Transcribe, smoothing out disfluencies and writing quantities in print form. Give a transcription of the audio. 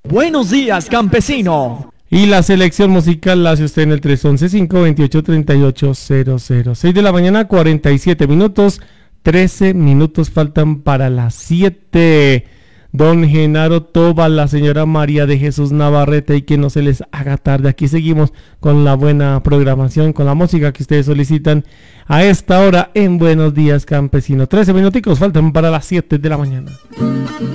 Buenos días, campesino. Y la selección musical la hace usted en el 311-528-3800. 6 de la mañana, 47 minutos. 13 minutos faltan para las 7. Don Genaro Toba, la señora María de Jesús Navarrete, y que no se les haga tarde. Aquí seguimos con la buena programación, con la música que ustedes solicitan a esta hora en Buenos Días, Campesino. 13 minuticos faltan para las 7 de la mañana.